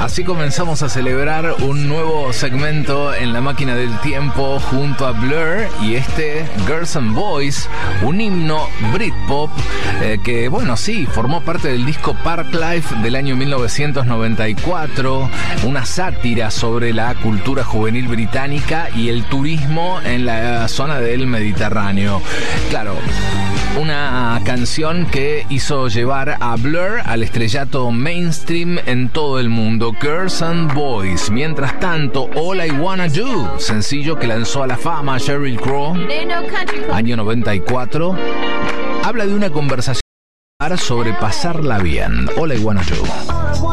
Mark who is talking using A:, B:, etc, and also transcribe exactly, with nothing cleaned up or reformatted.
A: Así comenzamos a celebrar un nuevo segmento en la máquina del tiempo junto a Blur y este Girls and Boys, un himno Britpop eh, que, bueno, sí, formó parte del disco Parklife del año mil novecientos noventa y cuatro, una sátira sobre la cultura juvenil británica y el turismo en la zona del Mediterráneo. Claro, una canción que hizo llevar a Blur al estrellato mainstream en todo el mundo. Girls and Boys. Mientras tanto, All I Wanna Do, sencillo que lanzó a la fama Sheryl Crow, año noventa y cuatro, habla de una conversación sobre pasarla bien. All I Wanna Do.